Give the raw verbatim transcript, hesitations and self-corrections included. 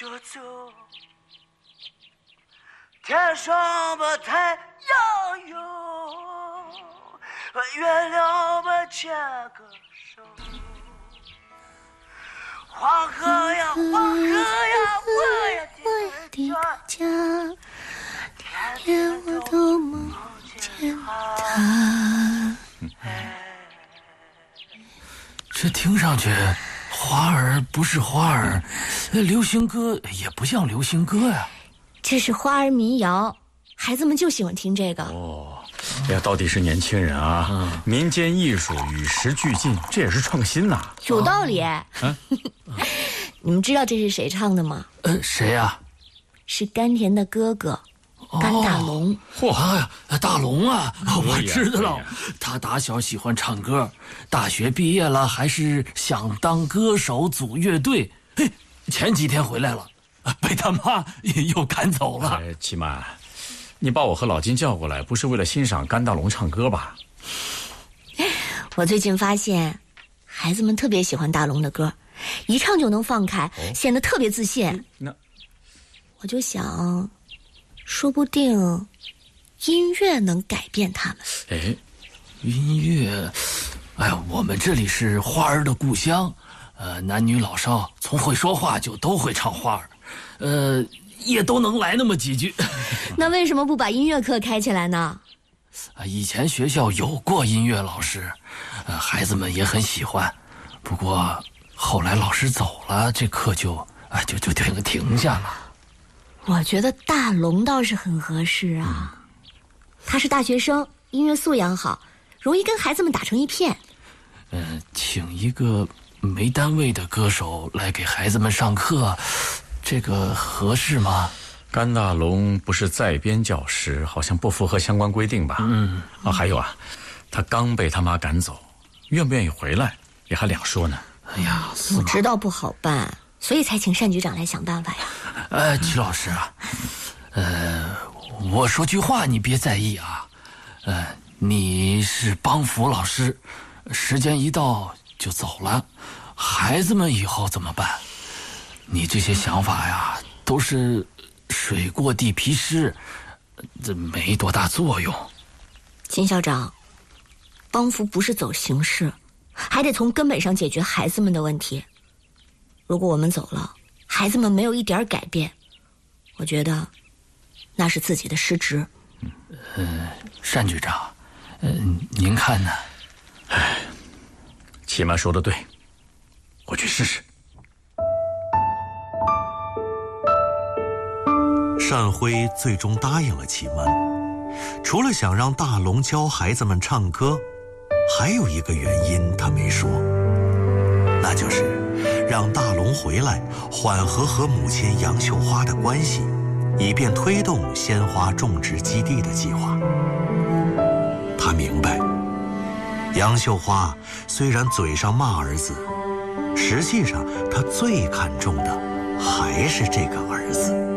就走。天上的太阳有，月亮把牵个手。黄河呀，黄河呀，我的家，天天我都梦见他。 这听上去，花儿不是花儿，流行歌也不像流行歌呀。 这是花儿民谣，孩子们就喜欢听这个。 哦，哎呀，到底是年轻人啊！嗯、民间艺术与时俱进，这也是创新呐、啊。 有道理。 啊、 你们知道这是谁唱的吗？ 呃，谁呀、啊？ 是甘甜的哥哥。甘大龙， 嚯、哦哎，大龙啊，我知道了，他打小喜欢唱歌，大学毕业了还是想当歌手组乐队。嘿，前几天回来了，被他妈又赶走了。 哎，齐曼，你把我和老金叫过来，不是为了欣赏甘大龙唱歌吧？ 我最近发现，孩子们特别喜欢大龙的歌，一唱就能放开，哦、显得特别自信。那，我就想。说不定音乐能改变他们。 哎，音乐，哎呀，我们这里是花儿的故乡，呃，男女老少从会说话就都会唱花儿，呃，也都能来那么几句。 那为什么不把音乐课开起来呢？ 啊，以前学校有过音乐老师，呃，孩子们也很喜欢，不过后来老师走了，这课就啊就就停停下了。 我觉得大龙倒是很合适啊，他是大学生，音乐素养好，容易跟孩子们打成一片。 嗯、呃，请一个没单位的歌手来给孩子们上课，这个合适吗？ 甘大龙不是在编教师，好像不符合相关规定吧？嗯。啊，还有啊，他刚被他妈赶走，愿不愿意回来也还两说呢。 哎呀， 我知道不好办，所以才请单局长来想办法呀。 呃，曲老师啊，呃，我说句话你别在意啊，呃，你是帮扶老师，时间一到就走了，孩子们以后怎么办？你这些想法呀，都是水过地皮湿，这没多大作用。 金校长，帮扶不是走形式，还得从根本上解决孩子们的问题。如果我们走了，孩子们没有一点改变，我觉得那是自己的失职。 呃，单局长，呃，您看呢？ 哎，齐曼说的对，我去试试。 单辉最终答应了齐曼，除了想让大龙教孩子们唱歌，还有一个原因他没说，那就是让大龙回来缓和和母亲杨秀花的关系，以便推动鲜花种植基地的计划。他明白，杨秀花虽然嘴上骂儿子，实际上她最看重的还是这个儿子。